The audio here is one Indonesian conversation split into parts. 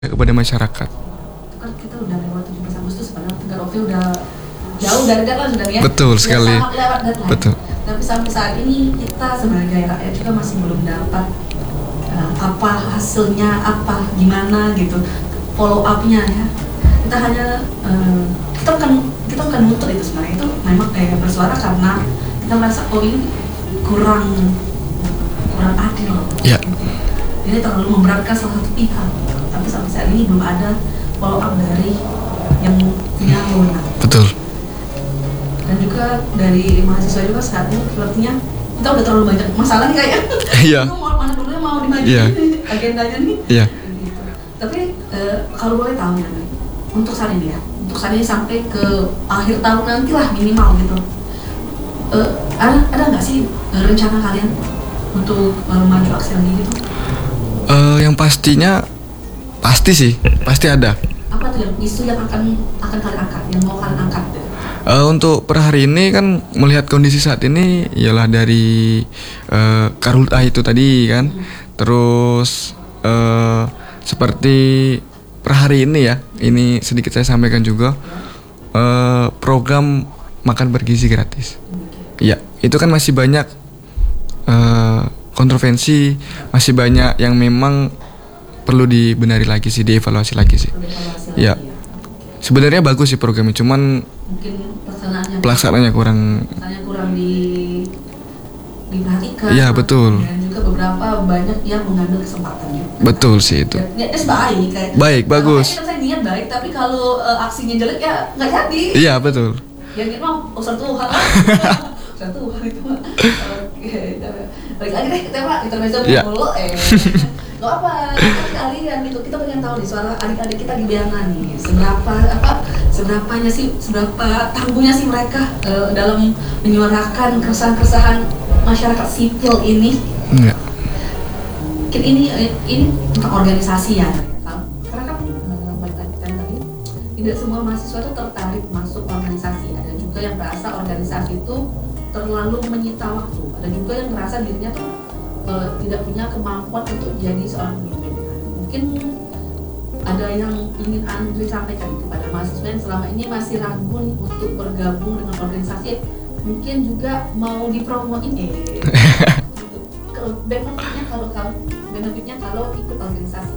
kepada masyarakat. Kan kita udah lewat 17 Agustus padahal 3 Oktober udah jauh dari deadline sudah ya. Betul sekali. Sangat lewat deadline. Betul. Tapi sampai saat ini kita sebagai rakyat juga masih belum dapat apa hasilnya, apa gimana gitu, follow up-nya ya. Kita hanya kita bukan nuntut itu sebenarnya, itu memang bersuara karena kita merasa ini kurang adil. Ya. Ini terlalu memberatkan salah satu pihak. Tapi sampai saat ini belum ada follow up dari yang punya wewenang. Betul. Dan juga dari mahasiswa juga saat ini sepertinya kita udah terlalu banyak masalah nih kayaknya. Iya. Mana dulu yang mau dimajuin Iya. agendanya nih. Iya. Gitu. Tapi kalau boleh tahu ya, untuk saat ini ya, untuk saat ini sampai ke akhir tahun nanti lah minimal gitu. Ada nggak sih rencana kalian untuk maju aksi lagi gitu? Yang pastinya pasti ada. Apa tuh yang isu yang akan kalian angkat, yang mau kalian angkat? Untuk per hari ini kan melihat kondisi saat ini ialah dari Karhutlah itu tadi kan. Terus seperti per hari ini ya, ini sedikit saya sampaikan juga program makan bergizi gratis. Ya, itu kan masih banyak kontroversi, masih banyak yang memang perlu dibenari lagi sih, dievaluasi lagi sih. Ya. Sebenarnya bagus sih programnya, cuman mungkin pelaksanaannya kurang diperhatikan. Iya, betul. Dan juga beberapa banyak yang mengambil kesempatan juga. Betul sih itu. Niatnya baik kayak. Baik, bagus. Saya niat baik, tapi kalau aksinya jelek ya nggak jadi. Iya, betul. Ya gitu mah urusan Tuhan lah. Urusan Tuhan itu mah. Oke, balik lagi deh ke tema intermezzo dulu. Gak apa, kalian gitu, kita pengen tahu nih suara adik-adik kita di Biana nih, seberapa tangguhnya sih mereka dalam menyuarakan keresahan-keresahan masyarakat sipil ini. Enggak. Mungkin ini tentang organisasi ya, karena kan balik lagi kan tadi, tidak semua mahasiswa itu tertarik masuk organisasi. Ada juga yang merasa organisasi itu terlalu menyita waktu. Ada juga yang merasa dirinya tuh tidak punya kemampuan untuk jadi seorang pemimpin. Mungkin ada yang ingin Andre sampaikan kepada mahasiswa yang selama ini masih ragu nih untuk bergabung dengan organisasi, mungkin juga mau dipromoin benefitnya kalau ikut organisasi.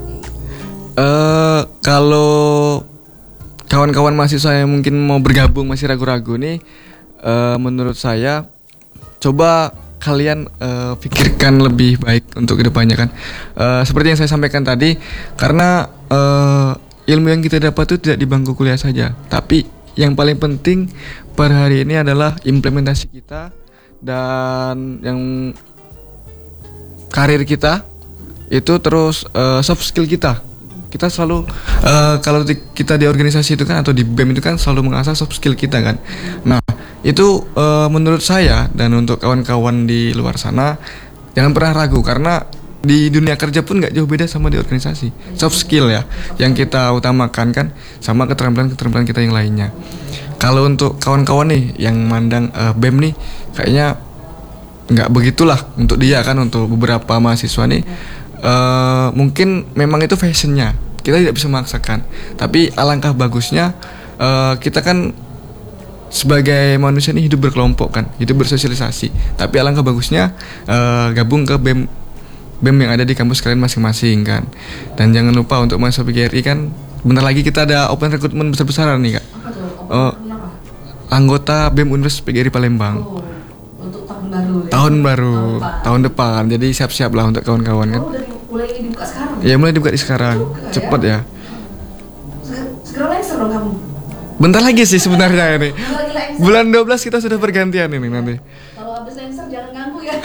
Kalau kawan-kawan mahasiswa yang mungkin mau bergabung masih ragu-ragu nih, menurut saya coba kalian pikirkan lebih baik untuk kedepannya kan. Seperti yang saya sampaikan tadi, karena ilmu yang kita dapat itu tidak di bangku kuliah saja, tapi yang paling penting per hari ini adalah implementasi kita dan yang karir kita itu, terus soft skill kita. Kita selalu kalau kita di organisasi itu kan atau di BEM itu kan selalu mengasah soft skill kita kan. Nah, itu menurut saya dan untuk kawan-kawan di luar sana jangan pernah ragu, karena di dunia kerja pun nggak jauh beda sama di organisasi. Soft skill ya yang kita utamakan kan, sama keterampilan kita yang lainnya. Kalau untuk kawan-kawan nih yang mandang BEM nih kayaknya nggak begitulah untuk dia kan, untuk beberapa mahasiswa nih mungkin memang itu fashionnya, kita tidak bisa memaksakan. Tapi alangkah bagusnya kita kan sebagai manusia ini hidup berkelompok kan, hidup bersosialisasi. Tapi alangkah bagusnya gabung ke BEM yang ada di kampus kalian masing-masing kan. Dan jangan lupa untuk mahasiswa PGRI kan, bentar lagi kita ada open recruitment besar-besaran nih kak. Anggota BEM Universitas PGRI Palembang. Untuk tahun baru ya? Tahun depan. Jadi siap-siap lah untuk kawan-kawan kan. Mulai dibuka sekarang? Ya mulai dibuka sekarang. Cepet ya. Segera lengser dong kamu? Bentar lagi sih sebenarnya ini. Bulan 12 kita sudah pergantian ini nanti. Kalau habis lengser jangan ganggu ya.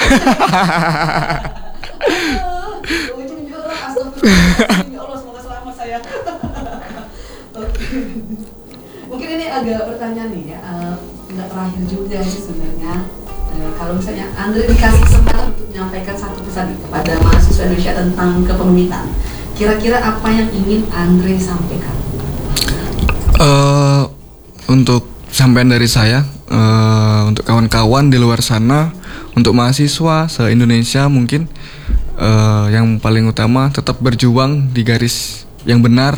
Ujung juga orang astagfirullah. Ya Allah, semoga selamat saya. Mungkin ini agak pertanyaan nih ya, nggak terakhir juga sih sebenarnya. Kalau misalnya Andre dikasih kesempatan untuk menyampaikan satu pesan kepada mahasiswa Indonesia tentang kepemimpinan, kira-kira apa yang ingin Andre sampaikan? Untuk sampaian dari saya, untuk kawan-kawan di luar sana, untuk mahasiswa se-Indonesia mungkin yang paling utama tetap berjuang di garis yang benar